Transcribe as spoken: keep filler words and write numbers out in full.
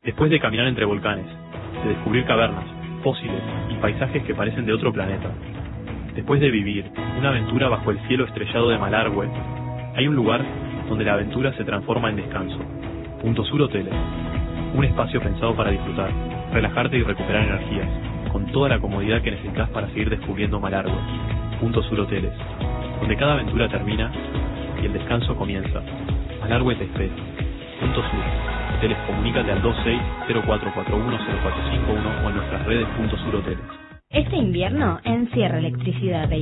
Después de caminar entre volcanes, de descubrir cavernas, fósiles y paisajes que parecen de otro planeta, después de vivir una aventura bajo el cielo estrellado de Malargüe, hay un lugar donde la aventura se transforma en descanso. Punto Sur Hoteles, un espacio pensado para disfrutar, relajarte y recuperar energías, con toda la comodidad que necesitas para seguir descubriendo Malargüe. Punto Sur Hoteles, donde cada aventura termina y el descanso comienza. Malargüe te espera. Punto Sur Hoteles, comunícate al dos seis cero cuatro cuatro uno cero cuatro cinco uno o en nuestras redes Punto Sur Hoteles. Este invierno encierra electricidad